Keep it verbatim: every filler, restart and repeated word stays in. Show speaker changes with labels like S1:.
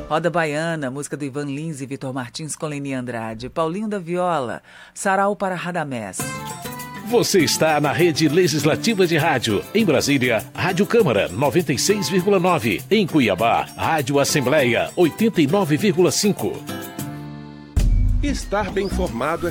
S1: Roda Baiana, música do Ivan Lins e Vitor Martins com Leni Andrade. Paulinho da Viola, Sarau para Radamés.
S2: Você está na Rede Legislativa de Rádio. Em Brasília, Rádio Câmara noventa e seis vírgula nove. Em Cuiabá, Rádio Assembleia oitenta e nove vírgula cinco.
S3: Estar bem informado é